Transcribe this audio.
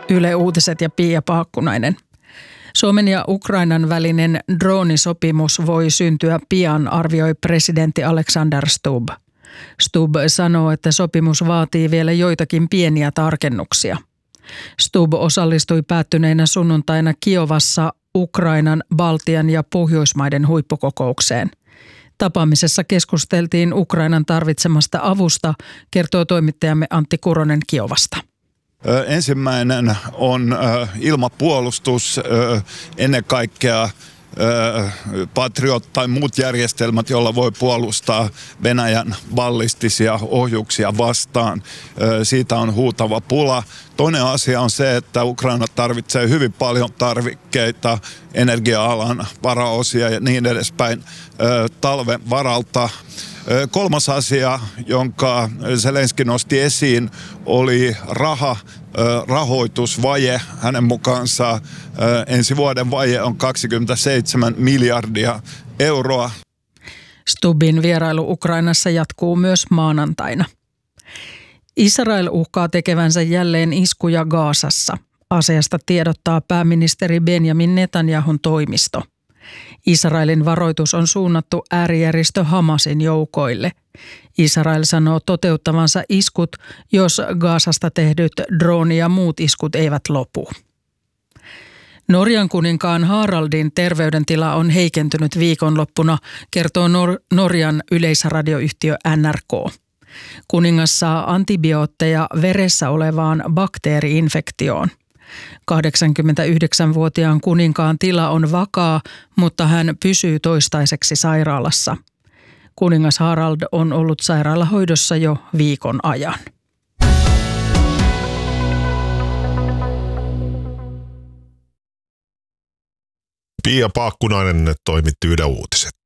Yle Uutiset ja Pia Paakkunainen. Suomen ja Ukrainan välinen droonisopimus voi syntyä pian, arvioi presidentti Alexander Stubb. Stubb sanoo, että sopimus vaatii vielä joitakin pieniä tarkennuksia. Stubb osallistui päättyneenä sunnuntaina Kiovassa Ukrainan, Baltian ja Pohjoismaiden huippukokoukseen. Tapaamisessa keskusteltiin Ukrainan tarvitsemasta avusta, kertoo toimittajamme Antti Kuronen Kiovasta. Ensimmäinen on ilmapuolustus, ennen kaikkea Patriot tai muut järjestelmät, joilla voi puolustaa Venäjän ballistisia ohjuksia vastaan. Siitä on huutava pula. Toinen asia on se, että Ukraina tarvitsee hyvin paljon tarvikkeita, energia-alan varaosia ja niin edespäin talven varalta. Kolmas asia, jonka Zelenski nosti esiin, oli rahoitusvaje. Hänen mukaansa ensi vuoden vaje on 27 miljardia euroa. Stubbin vierailu Ukrainassa jatkuu myös maanantaina. Israel uhkaa tekevänsä jälleen iskuja Gazassa. Asiasta tiedottaa pääministeri Benjamin Netanyahun toimisto. Israelin varoitus on suunnattu äärijärjestö Hamasin joukoille. Israel sanoo toteuttavansa iskut, jos Gazasta tehdyt drooni- ja muut iskut eivät lopu. Norjan kuninkaan Haraldin terveydentila on heikentynyt viikonloppuna, kertoo Norjan yleisradioyhtiö NRK. Kuningas saa antibiootteja veressä olevaan bakteeri-infektioon. 89-vuotiaan kuninkaan tila on vakaa, mutta hän pysyy toistaiseksi sairaalassa. Kuningas Harald on ollut sairaalahoidossa jo viikon ajan. Pia Paakkunainen toimitti Yle Uutiset.